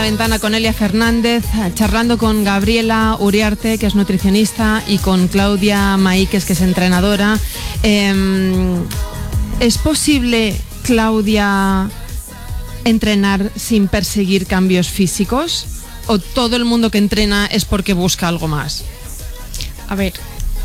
Ventana con Elia Fernández, charlando con Gabriela Uriarte, que es nutricionista, y con Claudia Maíquez, que es entrenadora. ¿Es posible, Claudia, entrenar sin perseguir cambios físicos? ¿O todo el mundo que entrena es porque busca algo más? A ver,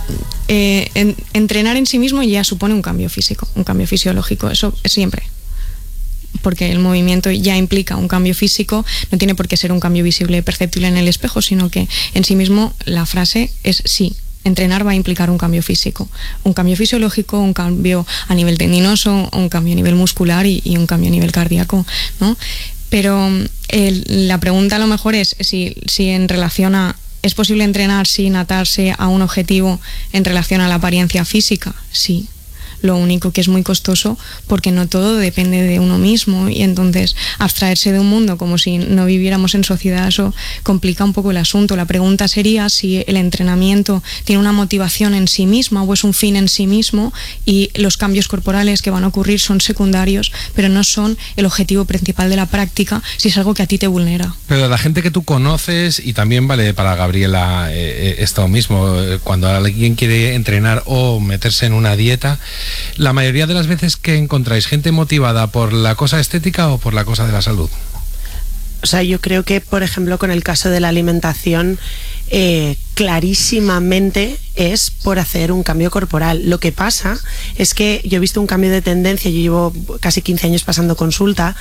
entrenar en sí mismo ya supone un cambio físico, un cambio fisiológico, eso es siempre. Porque el movimiento ya implica un cambio físico, no tiene por qué ser un cambio visible, perceptible en el espejo, sino que en sí mismo la frase es sí. Entrenar va a implicar un cambio físico, un cambio fisiológico, un cambio a nivel tendinoso, un cambio a nivel muscular y un cambio a nivel cardíaco, ¿no? Pero la pregunta a lo mejor es si en relación a ¿es posible entrenar sin atarse a un objetivo en relación a la apariencia física? Sí. Lo único que es muy costoso porque no todo depende de uno mismo, y entonces abstraerse de un mundo como si no viviéramos en sociedad, eso complica un poco el asunto. La pregunta sería si el entrenamiento tiene una motivación en sí misma o es un fin en sí mismo, y los cambios corporales que van a ocurrir son secundarios, pero no son el objetivo principal de la práctica si es algo que a ti te vulnera. Pero la gente que tú conoces, y también vale para Gabriela esto mismo, cuando alguien quiere entrenar o meterse en una dieta, la mayoría de las veces que encontráis gente motivada por la cosa estética o por la cosa de la salud. O sea, yo creo que, por ejemplo, con el caso de la alimentación, clarísimamente es por hacer un cambio corporal. Lo que pasa es que yo he visto un cambio de tendencia. Yo llevo casi 15 años pasando consulta,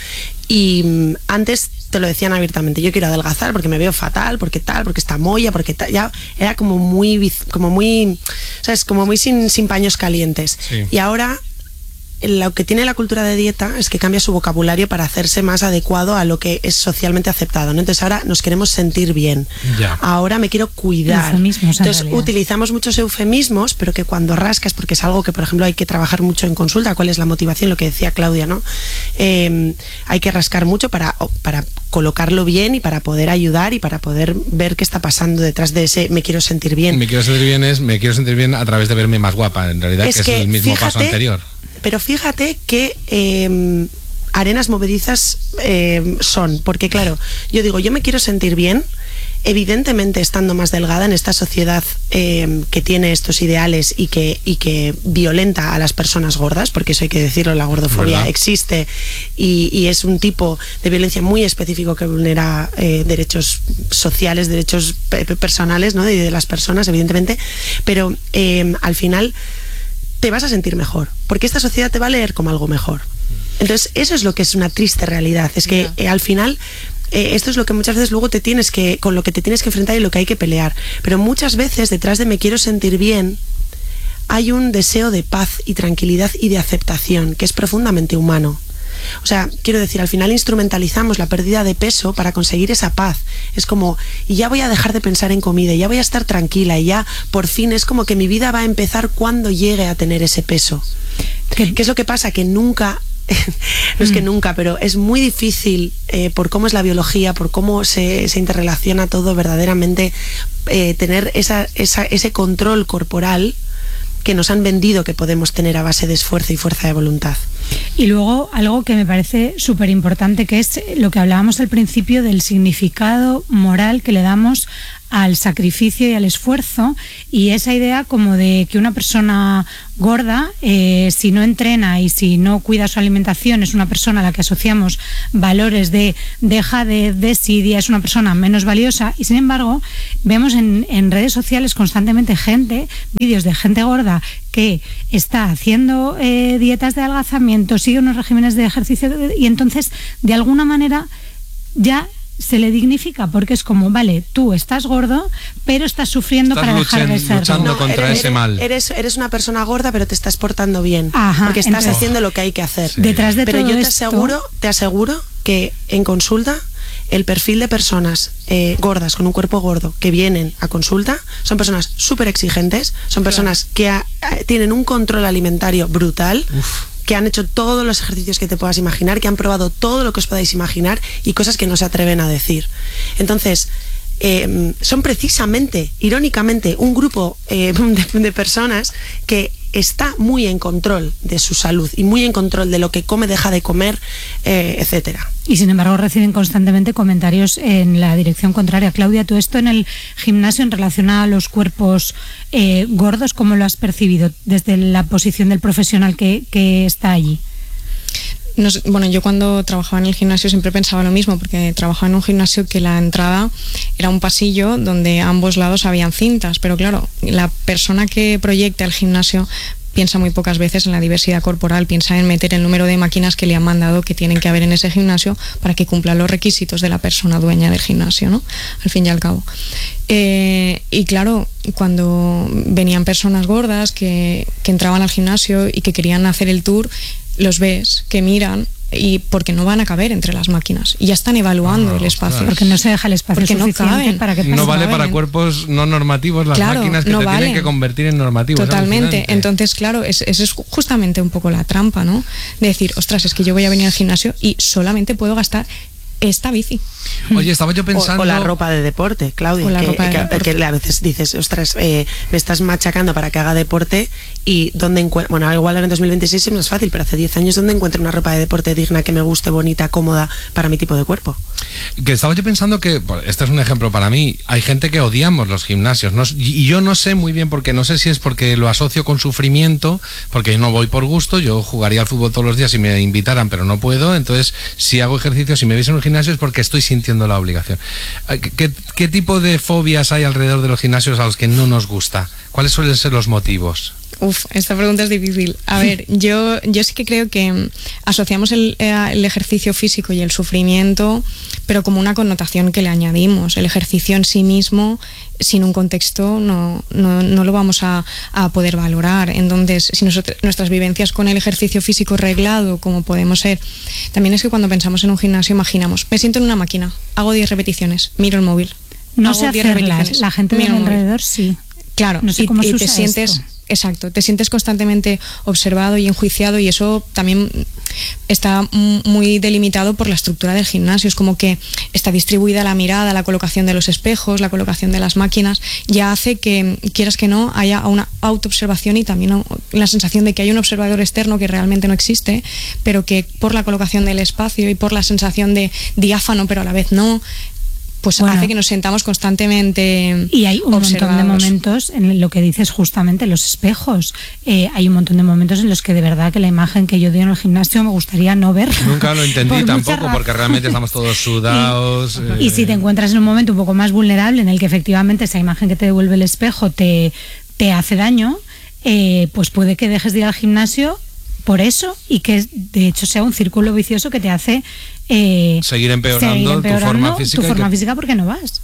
y antes te lo decían abiertamente: yo quiero adelgazar porque me veo fatal, porque tal, porque está molla, porque tal. Ya era como muy, ¿sabes? Como muy sin paños calientes. Sí. Y ahora lo que tiene la cultura de dieta es que cambia su vocabulario para hacerse más adecuado a lo que es socialmente aceptado, ¿no? Entonces ahora nos queremos sentir bien. Ya. Ahora me quiero cuidar. Entonces utilizamos muchos eufemismos, pero que cuando rascas, porque es algo que, por ejemplo, hay que trabajar mucho en consulta, cuál es la motivación, lo que decía Claudia, ¿no? Hay que rascar mucho para colocarlo bien y para poder ayudar y para poder ver qué está pasando detrás de ese me quiero sentir bien. Me quiero sentir bien a través de verme más guapa, en realidad, que es el mismo paso anterior. Pero fíjate que arenas movedizas son, porque claro, yo digo, yo me quiero sentir bien, evidentemente estando más delgada en esta sociedad que tiene estos ideales y que violenta a las personas gordas, porque eso hay que decirlo, la gordofobia, ¿verdad?, existe, y es un tipo de violencia muy específico que vulnera derechos sociales, derechos personales, ¿no?, de las personas, evidentemente, pero al final te vas a sentir mejor, porque esta sociedad te va a leer como algo mejor. Entonces eso es lo que es una triste realidad, es que al final esto es lo que muchas veces luego con lo que te tienes que enfrentar y lo que hay que pelear. Pero muchas veces detrás de me quiero sentir bien hay un deseo de paz y tranquilidad y de aceptación que es profundamente humano. O sea, quiero decir, al final instrumentalizamos la pérdida de peso para conseguir esa paz. Es como, y ya voy a dejar de pensar en comida, y ya voy a estar tranquila, y ya por fin es como que mi vida va a empezar cuando llegue a tener ese peso. ¿Qué es lo que pasa? Que nunca, no es que nunca, pero es muy difícil, por cómo es la biología, por cómo se interrelaciona todo verdaderamente, tener ese control corporal que nos han vendido que podemos tener a base de esfuerzo y fuerza de voluntad. Y luego algo que me parece súper importante, que es lo que hablábamos al principio del significado moral que le damos al sacrificio y al esfuerzo, y esa idea como de que una persona gorda, si no entrena y si no cuida su alimentación, es una persona a la que asociamos valores de deja de desidia, es una persona menos valiosa, y sin embargo vemos en redes sociales constantemente vídeos de gente gorda que está haciendo dietas de adelgazamiento, sigue unos regímenes de ejercicio, y entonces de alguna manera ya se le dignifica, porque es como, vale, tú estás gordo, pero estás sufriendo para dejar de ser. Luchando contra ese mal. Eres una persona gorda, pero te estás portando bien. Ajá, porque estás haciendo lo que hay que hacer. Sí. Detrás de pero todo yo te esto, aseguro que en consulta el perfil de personas gordas, con un cuerpo gordo, que vienen a consulta, son personas súper exigentes, son personas que tienen un control alimentario brutal. Uf. Que han hecho todos los ejercicios que te puedas imaginar, que han probado todo lo que os podáis imaginar, y cosas que no se atreven a decir. Entonces, son precisamente, irónicamente, un grupo de personas que está muy en control de su salud y muy en control de lo que come, deja de comer, etcétera. Y sin embargo reciben constantemente comentarios en la dirección contraria. Claudia, tú esto en el gimnasio en relación a los cuerpos gordos, ¿cómo lo has percibido desde la posición del profesional que está allí? Bueno, yo cuando trabajaba en el gimnasio siempre pensaba lo mismo, porque trabajaba en un gimnasio que la entrada era un pasillo donde a ambos lados habían cintas, pero claro, la persona que proyecta el gimnasio piensa muy pocas veces en la diversidad corporal, piensa en meter el número de máquinas que le han mandado que tienen que haber en ese gimnasio para que cumpla los requisitos de la persona dueña del gimnasio, ¿no? Al fin y al cabo. Y claro, cuando venían personas gordas que entraban al gimnasio y que querían hacer el tour, los ves que miran y porque no van a caber entre las máquinas y ya están evaluando el espacio. Porque no se deja el espacio porque suficiente no caben, para que no vale para cuerpos no normativos las máquinas que no te tienen que convertir en normativos. Totalmente. Entonces, claro, esa es justamente un poco la trampa, ¿no? De decir, ostras, es que yo voy a venir al gimnasio y solamente puedo gastar esta bici. Oye, estaba yo pensando... O la ropa de deporte, Claudia, que a veces dices, ostras, me estás machacando para que haga deporte y ¿dónde encuentro? Bueno, igual en 2026 es más fácil, pero hace 10 años ¿dónde encuentro una ropa de deporte digna, que me guste, bonita, cómoda para mi tipo de cuerpo? Que estaba yo pensando que, este es un ejemplo para mí, hay gente que odiamos los gimnasios, y yo no sé muy bien por qué, no sé si es porque lo asocio con sufrimiento, porque yo no voy por gusto, yo jugaría al fútbol todos los días si me invitaran, pero no puedo, entonces si hago ejercicio, si me veis en un gimnasio es porque estoy sintiendo la obligación. ¿Qué tipo de fobias hay alrededor de los gimnasios a los que no nos gusta? ¿Cuáles suelen ser los motivos? Esta pregunta es difícil. A ver, yo sí que creo que asociamos el ejercicio físico y el sufrimiento, pero como una connotación que le añadimos. El ejercicio en sí mismo, sin un contexto, no lo vamos a poder valorar. Entonces, si nuestras vivencias con el ejercicio físico reglado, como podemos ser, también es que cuando pensamos en un gimnasio imaginamos, me siento en una máquina, hago 10 repeticiones, miro el móvil. No sé hacerlas, la gente de mi alrededor sí. Claro, no sé cómo se usa te sientes... esto. Exacto, te sientes constantemente observado y enjuiciado, y eso también está muy delimitado por la estructura del gimnasio. Es como que está distribuida la mirada, la colocación de los espejos, la colocación de las máquinas, ya hace que, quieras que no, haya una autoobservación y también la sensación de que hay un observador externo que realmente no existe, pero que por la colocación del espacio y por la sensación de diáfano pero a la vez no, pues hace que nos sentamos constantemente. Y hay un montón de momentos en lo que dices, justamente los espejos. Hay un montón de momentos en los que de verdad que la imagen que yo doy en el gimnasio me gustaría no ver. Nunca lo entendí tampoco, porque realmente estamos todos sudados. Y si te encuentras en un momento un poco más vulnerable en el que efectivamente esa imagen que te devuelve el espejo te hace daño, pues puede que dejes de ir al gimnasio por eso, y que de hecho sea un círculo vicioso que te hace seguir empeorando tu forma física porque no vas.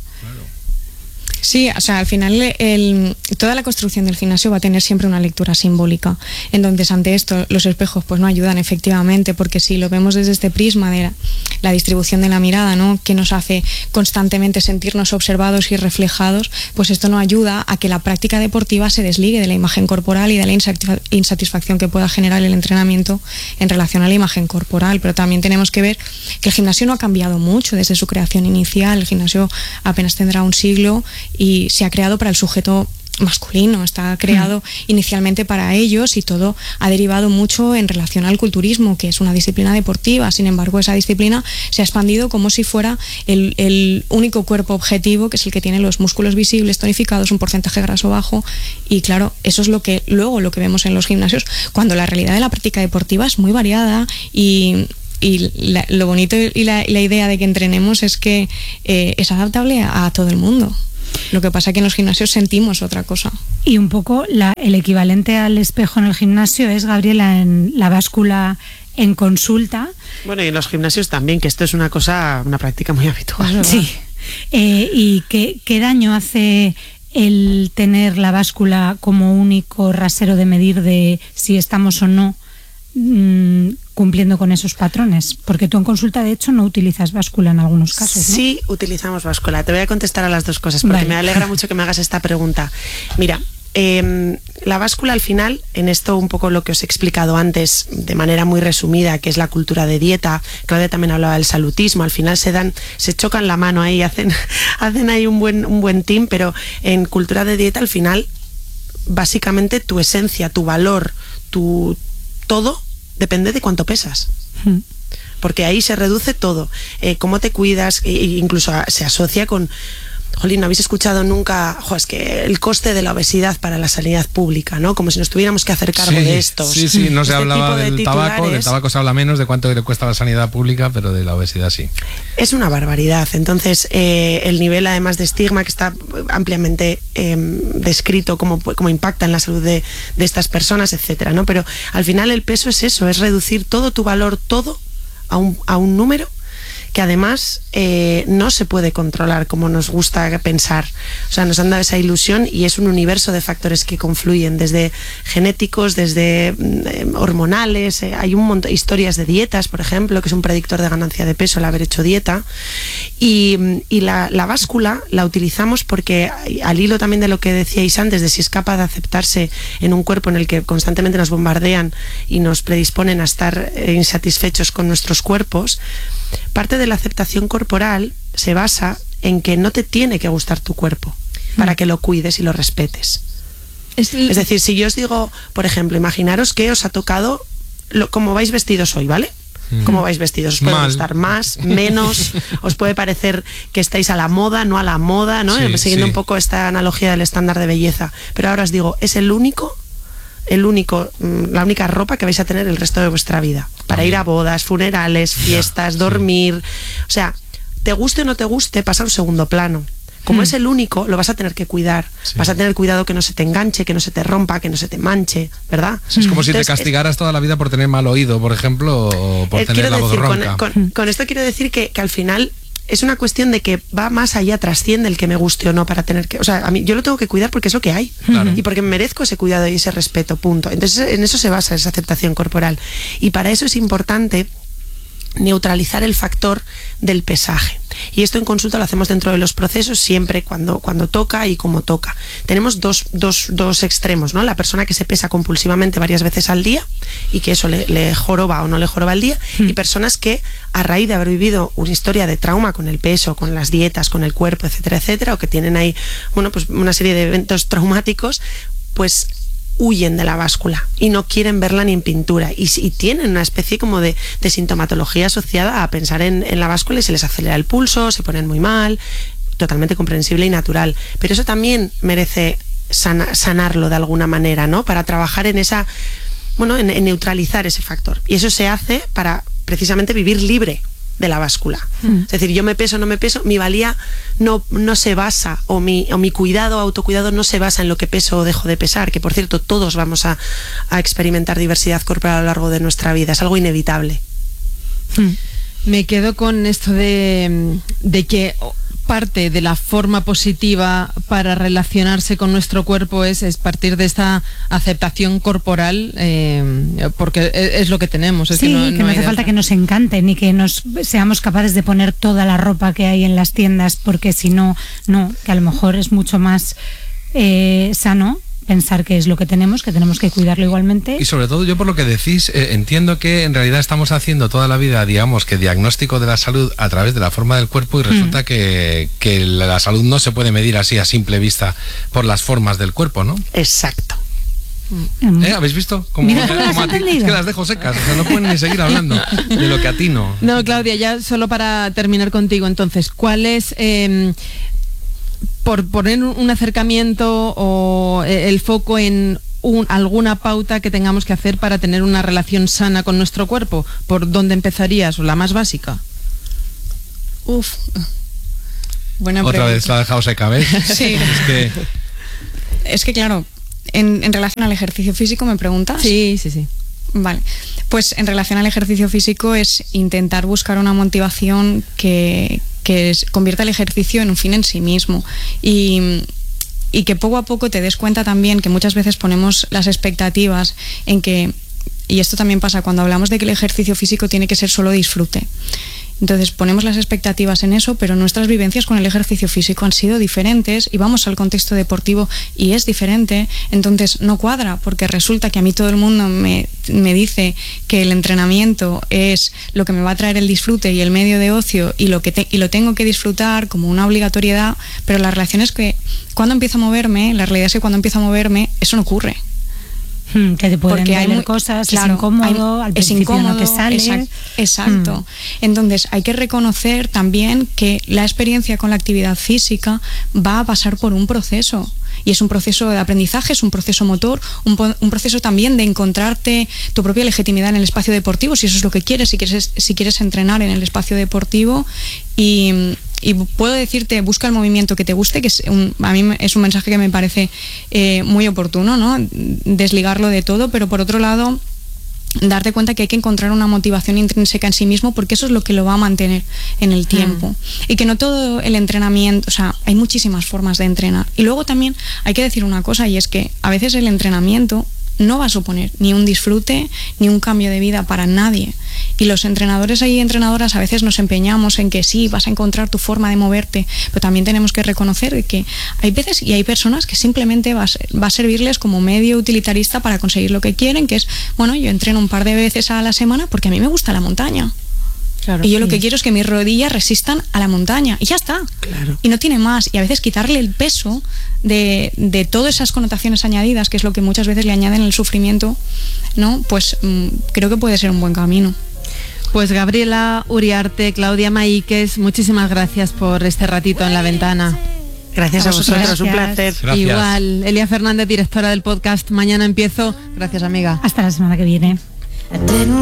Sí, o sea, al final toda la construcción del gimnasio va a tener siempre una lectura simbólica. Entonces, ante esto, los espejos pues no ayudan efectivamente, porque si lo vemos desde este prisma de la distribución de la mirada, ¿no?, que nos hace constantemente sentirnos observados y reflejados, pues esto no ayuda a que la práctica deportiva se desligue de la imagen corporal y de la insatisfacción que pueda generar el entrenamiento en relación a la imagen corporal. Pero también tenemos que ver que el gimnasio no ha cambiado mucho desde su creación inicial. El gimnasio apenas tendrá un siglo y se ha creado para el sujeto masculino, está creado inicialmente para ellos, y todo ha derivado mucho en relación al culturismo, que es una disciplina deportiva. Sin embargo, esa disciplina se ha expandido como si fuera el único cuerpo objetivo, que es el que tiene los músculos visibles, tonificados, un porcentaje graso bajo, y claro, eso es lo que vemos en los gimnasios, cuando la realidad de la práctica deportiva es muy variada, y lo bonito y la idea de que entrenemos es que es adaptable a todo el mundo. Lo que pasa es que en los gimnasios sentimos otra cosa. Y un poco el equivalente al espejo en el gimnasio es, Gabriela, en la báscula en consulta. Bueno, y en los gimnasios también, que esto es una práctica muy habitual. Sí. ¿Y qué daño hace el tener la báscula como único rasero de medir de si estamos o no cumpliendo con esos patrones? Porque tú en consulta, de hecho, no utilizas báscula en algunos casos, ¿no? Sí, utilizamos báscula. Te voy a contestar a las dos cosas, porque me alegra mucho que me hagas esta pregunta. Mira, la báscula, al final, en esto un poco lo que os he explicado antes de manera muy resumida, que es la cultura de dieta. Claudia también hablaba del salutismo. Al final se chocan la mano ahí, hacen ahí un buen team, pero en cultura de dieta, al final, básicamente tu esencia, tu valor, tu todo depende de cuánto pesas. Porque ahí se reduce todo. Cómo te cuidas, incluso se asocia con... Jolín, ¿no habéis escuchado nunca? Es que el coste de la obesidad para la sanidad pública, ¿no? Como si nos tuviéramos que hacer cargo de esto. Sí, no se hablaba del tabaco se habla menos de cuánto le cuesta a la sanidad pública, pero de la obesidad sí. Es una barbaridad. Entonces, el nivel además de estigma que está ampliamente descrito, cómo impacta en la salud de estas personas, etcétera, ¿no? Pero al final el peso es eso, es reducir todo tu valor, todo a un número que además no se puede controlar como nos gusta pensar. O sea, nos han dado esa ilusión y es un universo de factores que confluyen, desde genéticos, desde hormonales. Hay un montón de historias de dietas, por ejemplo, que es un predictor de ganancia de peso el haber hecho dieta. Y la báscula la utilizamos porque, al hilo también de lo que decíais antes, de si es capaz de aceptarse en un cuerpo en el que constantemente nos bombardean y nos predisponen a estar insatisfechos con nuestros cuerpos, parte de la aceptación corporal se basa en que no te tiene que gustar tu cuerpo para que lo cuides y lo respetes. Es decir, si yo os digo, por ejemplo, imaginaros que os ha tocado cómo vais vestidos hoy, ¿vale? ¿Cómo vais vestidos? Os puede gustar más, menos, os puede parecer que estáis a la moda, no a la moda, ¿no? Siguiendo un poco esta analogía del estándar de belleza. Pero ahora os digo, es la única ropa que vais a tener el resto de vuestra vida, para ir a bodas, funerales, fiestas, dormir. O sea, te guste o no te guste, pasa a un segundo plano. Como es el único, lo vas a tener que cuidar. Vas a tener cuidado que no se te enganche, que no se te rompa, que no se te manche, ¿verdad? Es como si te castigaras toda la vida por tener mal oído, por ejemplo, o por tener la voz ronca. Con esto quiero decir que al final es una cuestión de que va más allá, trasciende el que me guste o no para tener que... O sea, a mí yo lo tengo que cuidar porque es lo que hay. Claro. Y porque merezco ese cuidado y ese respeto, punto. Entonces en eso se basa esa aceptación corporal. Y para eso es importante neutralizar el factor del pesaje. Y esto en consulta lo hacemos dentro de los procesos, siempre cuando toca y como toca. Tenemos dos extremos, ¿no? La persona que se pesa compulsivamente varias veces al día y que eso le joroba o no le joroba el día, y personas que, a raíz de haber vivido una historia de trauma con el peso, con las dietas, con el cuerpo, etcétera, etcétera, o que tienen ahí, pues una serie de eventos traumáticos, pues huyen de la báscula y no quieren verla ni en pintura, y tienen una especie como de sintomatología asociada a pensar en la báscula, y se les acelera el pulso, se ponen muy mal, totalmente comprensible y natural. Pero eso también merece sanarlo de alguna manera, ¿no? Para trabajar en esa, en neutralizar ese factor. Y eso se hace para precisamente vivir libre de la báscula. Es decir, yo me peso, no me peso, mi valía no se basa, o mi cuidado, autocuidado no se basa en lo que peso o dejo de pesar, que por cierto todos vamos a experimentar diversidad corporal a lo largo de nuestra vida, es algo inevitable. Me quedo con esto de que parte de la forma positiva para relacionarse con nuestro cuerpo es partir de esta aceptación corporal, porque es lo que tenemos. Sí, que no hace falta que nos encante ni que nos seamos capaces de poner toda la ropa que hay en las tiendas, porque si no, que a lo mejor es mucho más sano pensar que es lo que tenemos que cuidarlo igualmente. Y sobre todo, yo por lo que decís, entiendo que en realidad estamos haciendo toda la vida, digamos, que diagnóstico de la salud a través de la forma del cuerpo, y resulta que la salud no se puede medir así a simple vista por las formas del cuerpo, ¿no? Exacto. ¿Habéis visto? Como a ti, es que las dejo secas, o sea, no pueden ni seguir hablando de lo que atino. No, Claudia, ya solo para terminar contigo, entonces, ¿cuál es... por poner un acercamiento o el foco en alguna pauta que tengamos que hacer para tener una relación sana con nuestro cuerpo? ¿Por dónde empezarías? ¿O la más básica? Buena Otra pregunta. vez la ha dejado seca, ¿ves? Sí. Es que claro, en relación al ejercicio físico, ¿me preguntas? Sí. Vale, pues en relación al ejercicio físico es intentar buscar una motivación que convierta el ejercicio en un fin en sí mismo, y que poco a poco te des cuenta también que muchas veces ponemos las expectativas en que, y esto también pasa cuando hablamos de que el ejercicio físico tiene que ser solo disfrute, Entonces ponemos las expectativas en eso, pero nuestras vivencias con el ejercicio físico han sido diferentes y vamos al contexto deportivo y es diferente, entonces no cuadra, porque resulta que a mí todo el mundo me dice que el entrenamiento es lo que me va a traer el disfrute y el medio de ocio y lo tengo que disfrutar como una obligatoriedad, pero la relación es que la realidad es que cuando empiezo a moverme, eso no ocurre. Que te pueden doler cosas, claro, es incómodo, al principio no te sale. Exacto. Entonces hay que reconocer también que la experiencia con la actividad física va a pasar por un proceso. Y es un proceso de aprendizaje, es un proceso motor, un proceso también de encontrarte tu propia legitimidad en el espacio deportivo, si eso es lo que quieres, si quieres entrenar en el espacio deportivo. Y puedo decirte, busca el movimiento que te guste, que a mí es un mensaje que me parece muy oportuno, ¿no? Desligarlo de todo, pero por otro lado, darte cuenta que hay que encontrar una motivación intrínseca en sí mismo, porque eso es lo que lo va a mantener en el tiempo. Y que no todo el entrenamiento, o sea, hay muchísimas formas de entrenar. Y luego también hay que decir una cosa, y es que a veces el entrenamiento no va a suponer ni un disfrute ni un cambio de vida para nadie. Y los entrenadores y entrenadoras a veces nos empeñamos en que sí, vas a encontrar tu forma de moverte, pero también tenemos que reconocer que hay veces y hay personas que simplemente va a servirles como medio utilitarista para conseguir lo que quieren, que es, bueno, yo entreno un par de veces a la semana porque a mí me gusta la montaña. Claro, y yo lo que quiero es que mis rodillas resistan a la montaña y ya está. Claro. Y no tiene más. Y a veces quitarle el peso de todas esas connotaciones añadidas, que es lo que muchas veces le añaden el sufrimiento, ¿no? Pues creo que puede ser un buen camino. Pues Gabriela Uriarte, Claudia Maíquez, muchísimas gracias por este ratito en La Ventana. Gracias a vosotros, un placer. Gracias. Igual, Elia Fernández, directora del podcast Mañana Empiezo. Gracias, amiga. Hasta la semana que viene.